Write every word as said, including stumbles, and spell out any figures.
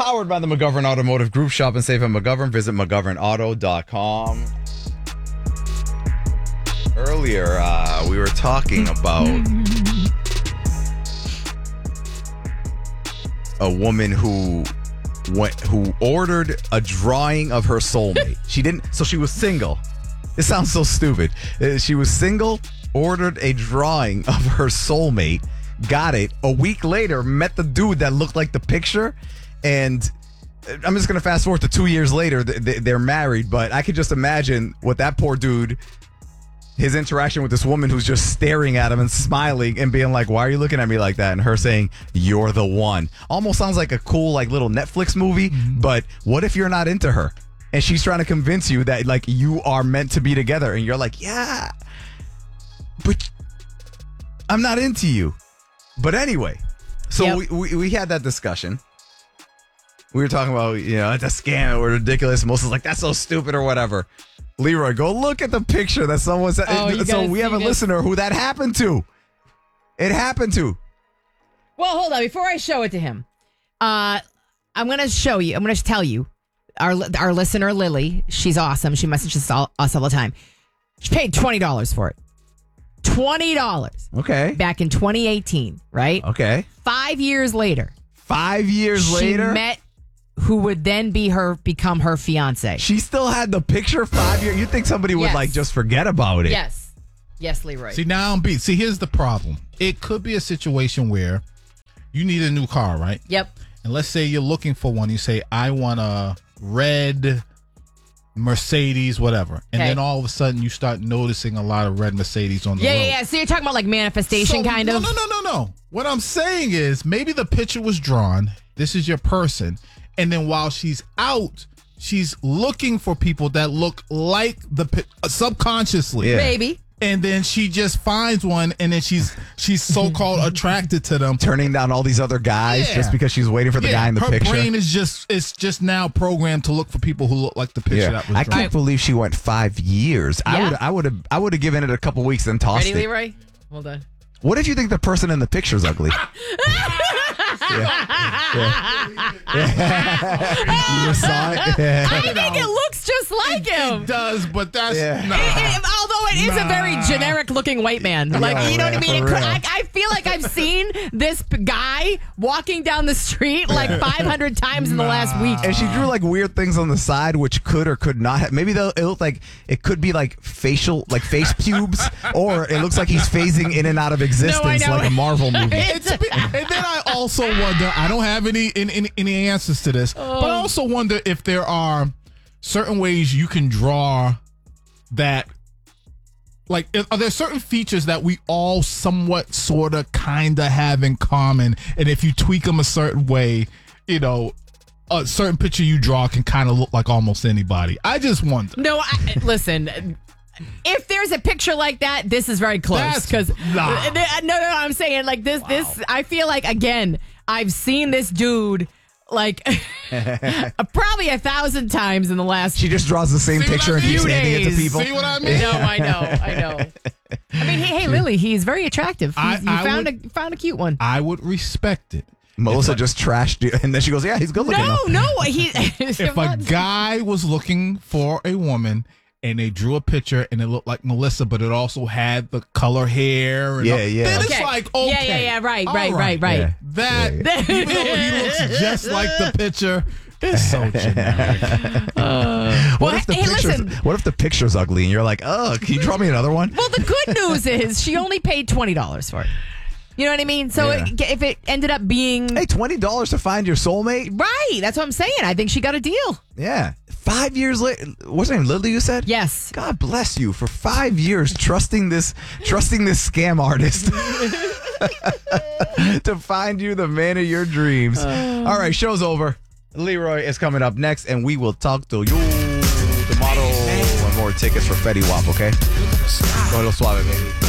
Powered by the McGovern Automotive Group. Shop and save at McGovern. Visit McGovern Auto dot com. Earlier, uh, we were talking about a woman who went who ordered a drawing of her soulmate. She didn't, so she was single. It sounds so stupid. Uh, She was single, ordered a drawing of her soulmate, got it. A week later, met the dude that looked like the picture, and I'm just going to fast forward to two years later. th- th- They're married, but I could just imagine what that poor dude, his interaction with this woman who's just staring at him and smiling and being like, why are you looking at me like that? And her saying, you're the one. Almost sounds like a cool, like, little Netflix movie, mm-hmm. But what if you're not into her? And she's trying to convince you that, like, you are meant to be together. And you're like, yeah, but I'm not into you. But anyway, so Yep. we, we, we had that discussion. We were talking about, you know, it's a scam or ridiculous. Melissa's like, that's so stupid or whatever. Leroy, go look at the picture that someone said. Oh, you so gotta we have see a this. listener who that happened to. It happened to. Well, hold on. Before I show it to him, uh, I'm going to show you. I'm going to tell you. Our our listener, Lily, she's awesome. She messages us all, us all the time. She paid twenty dollars for it. twenty dollars. Okay. Back in twenty eighteen, right? Okay. Five years later. Five years she later. met who would then be her, become her fiance. She still had the picture five years. You think somebody would Yes. like just forget about it? Yes. Yes, Leroy. See, now I'm beat. See, here's the problem. It could be a situation where you need a new car, right? Yep. And let's say you're looking for one. You say, I want a red Mercedes, whatever. And Okay. then all of a sudden you start noticing a lot of red Mercedes on the Yeah, road. yeah, yeah. So you're talking about like manifestation So- kind no, of? No, no, no, no. What I'm saying is maybe the picture was drawn. This is your person. And then while she's out, she's looking for people that look like the pi- uh, subconsciously. Yeah. Maybe. And then she just finds one, and then she's she's so-called attracted to them. Turning down all these other guys Yeah. just because she's waiting for the Yeah, guy in the her picture. brain is just it's just now programmed to look for people who look like the picture Yeah. that was I drawn. can't believe she went five years. I Yeah. would I would have I would have given it a couple weeks and tossed Ready, it. Leroy? Hold on. What if you think the person in the picture's ugly? yeah. Yeah. Yeah. You just saw it? Yeah. I think it looks just like him. It does, but that's Yeah. nah. It- it- although it is a very Nah. generic looking white man. Like, Yeah, you know what I man, mean? for It could- real. I, I feel like I've seen this p- guy walking down the street like five hundred times in the last week. And she drew like weird things on the side, which could or could not have. Maybe they'll- it looked like it could be like facial, like face pubes, or it looks like he's phasing in and out of existence know. like a Marvel movie. It's, and then I also wonder. I don't have any any, any answers to this, but I also wonder if there are certain ways you can draw that. Like, are there certain features that we all somewhat, sort of, kind of have in common? And if you tweak them a certain way, you know, a certain picture you draw can kind of look like almost anybody. I just wonder. No, I, listen. If there's a picture like that, this is very close. That's- Because nah. no, no, no. I'm saying like this. This. I feel like again. I've seen this dude like probably a thousand times in the last. She just draws the same See what picture I and keeps mean? handing it to Few people. See what I mean? No, I know, I know. I mean, hey, hey, Lily, he's very attractive. He's, I- you I found would- a found a cute one. I would respect it. Melissa just trashed you, and then she goes, "Yeah, he's good looking." No, though." no, he. If a guy was looking for a woman and they drew a picture and it looked like Melissa, but it also had the color hair. And Yeah, all, yeah. Then Okay. it's like, okay. Yeah, yeah, yeah, right, all right, right, right. Yeah. That, Yeah, even though he looks just like the picture, is so generic. What Well, if the hey, picture's listen. What if the picture's ugly and you're like, "Oh, can you draw me another one?" Well, the good news is she only paid twenty dollars for it. You know what I mean? So Yeah. it, if it ended up being Hey, twenty dollars to find your soulmate? right, that's what I'm saying. I think she got a deal. Yeah. Five years later, what's her name? Lily, you said? Yes. God bless you for five years trusting this trusting this scam artist to find you the man of your dreams. All right, show's over. Leroy is coming up next, and we will talk to you tomorrow. One more tickets for Fetty Wap, okay? Go a little suave, baby.